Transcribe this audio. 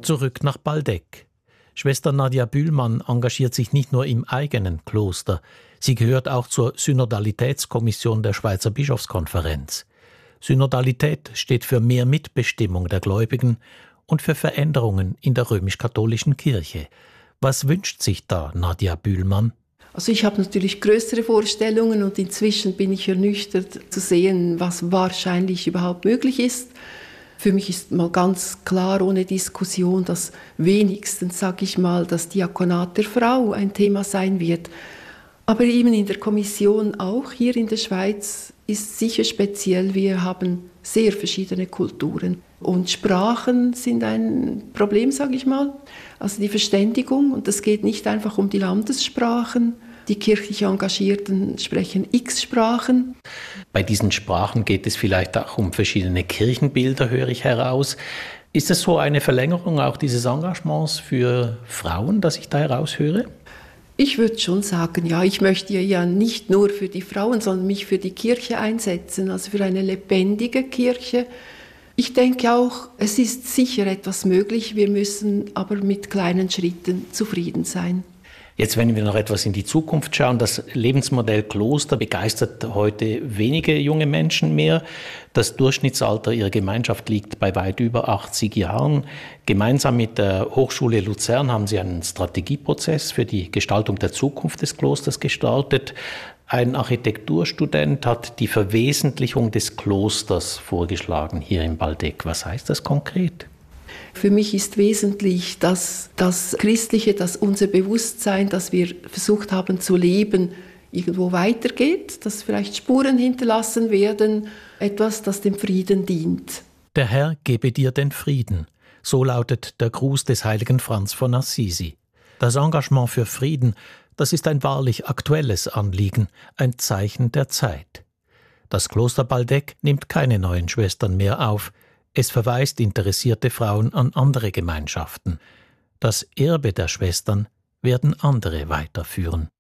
Zurück nach Baldeck. Schwester Nadia Bühlmann engagiert sich nicht nur im eigenen Kloster. Sie gehört auch zur Synodalitätskommission der Schweizer Bischofskonferenz. Synodalität steht für mehr Mitbestimmung der Gläubigen und für Veränderungen in der römisch-katholischen Kirche. Was wünscht sich da Nadia Bühlmann? Also ich habe natürlich größere Vorstellungen und inzwischen bin ich ernüchtert zu sehen, was wahrscheinlich überhaupt möglich ist. Für mich ist mal ganz klar, ohne Diskussion, dass wenigstens, sage ich mal, das Diakonat der Frau ein Thema sein wird. Aber eben in der Kommission auch hier in der Schweiz ist sicher speziell, wir haben sehr verschiedene Kulturen. Und Sprachen sind ein Problem, sage ich mal. Also die Verständigung, und es geht nicht einfach um die Landessprachen. Die kirchlich Engagierten sprechen X-Sprachen. Bei diesen Sprachen geht es vielleicht auch um verschiedene Kirchenbilder, höre ich heraus. Ist es so eine Verlängerung auch dieses Engagements für Frauen, das ich da heraushöre? Ich würde schon sagen, ja, ich möchte ja nicht nur für die Frauen, sondern mich für die Kirche einsetzen, also für eine lebendige Kirche. Ich denke auch, es ist sicher etwas möglich, wir müssen aber mit kleinen Schritten zufrieden sein. Jetzt, wenn wir noch etwas in die Zukunft schauen, das Lebensmodell Kloster begeistert heute wenige junge Menschen mehr. Das Durchschnittsalter ihrer Gemeinschaft liegt bei weit über 80 Jahren. Gemeinsam mit der Hochschule Luzern haben sie einen Strategieprozess für die Gestaltung der Zukunft des Klosters gestartet. Ein Architekturstudent hat die Verwesentlichung des Klosters vorgeschlagen hier in Baldeck. Was heißt das konkret? Für mich ist wesentlich, dass das Christliche, dass unser Bewusstsein, das wir versucht haben zu leben, irgendwo weitergeht, dass vielleicht Spuren hinterlassen werden, etwas, das dem Frieden dient. Der Herr gebe dir den Frieden. So lautet der Gruß des heiligen Franz von Assisi. Das Engagement für Frieden, das ist ein wahrlich aktuelles Anliegen, ein Zeichen der Zeit. Das Kloster Baldeck nimmt keine neuen Schwestern mehr auf. Es verweist interessierte Frauen an andere Gemeinschaften. Das Erbe der Schwestern werden andere weiterführen.